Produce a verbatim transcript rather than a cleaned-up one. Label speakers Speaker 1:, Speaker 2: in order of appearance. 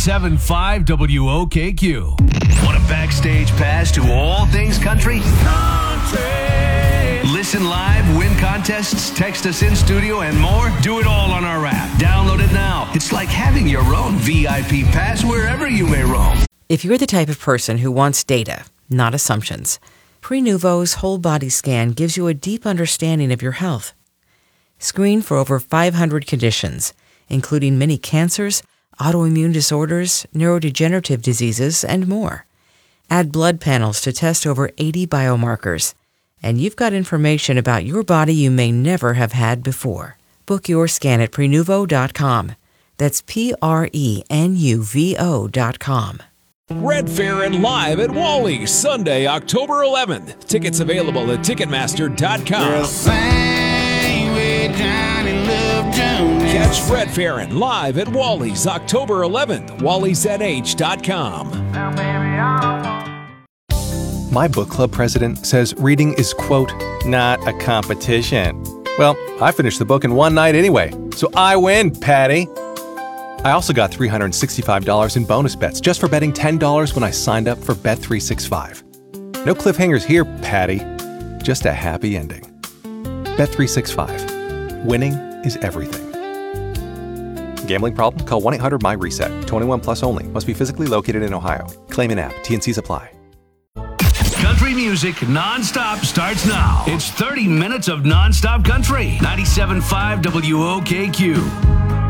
Speaker 1: ninety-seven point five W O K Q.
Speaker 2: Want a backstage pass to all things country?
Speaker 1: Country!
Speaker 2: Listen live, win contests, text us in studio, and more? Do it all on our app. Download it now. It's like having your own V I P pass wherever you may roam.
Speaker 3: If you're the type of person who wants data, not assumptions, Prenuvo's whole body scan gives you a deep understanding of your health. Screen for over five hundred conditions, including many cancers, autoimmune disorders, neurodegenerative diseases, and more. Add blood panels to test over eighty biomarkers, and you've got information about your body you may never have had before. Book your scan at Prenuvo dot com. That's P R E N U V O dot com.
Speaker 4: Red Farron live at Wally's Sunday, October eleventh. Tickets available at Ticketmaster dot com. Catch Red Farron live at Wally's October eleventh. Wally's N H dot com.
Speaker 5: My book club president says reading is, quote, not a competition. Well, I finished the book in one night anyway, so I win, Patty. I also got three hundred sixty-five dollars in bonus bets just for betting ten dollars when I signed up for Bet three sixty-five. No cliffhangers here, Patty. Just a happy ending. Bet three sixty-five. Winning is everything. Gambling problem? Call one eight hundred M Y reset. twenty-one plus only. Must be physically located in Ohio. Claim in app. T and Cs apply.
Speaker 1: Country music nonstop starts now. It's thirty minutes of nonstop country. ninety-seven point five W O K Q.